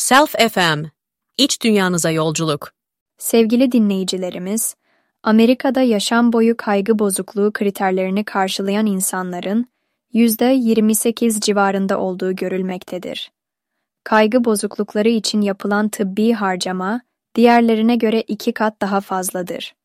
Self FM, İç dünyanıza yolculuk. Sevgili dinleyicilerimiz, Amerika'da yaşam boyu kaygı bozukluğu kriterlerini karşılayan insanların %28 civarında olduğu görülmektedir. Kaygı bozuklukları için yapılan tıbbi harcama, diğerlerine göre 2 kat daha fazladır.